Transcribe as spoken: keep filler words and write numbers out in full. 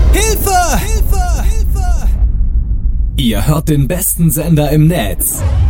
Hilfe! Hilfe! Hilfe! Ihr hört den besten Sender im Netz.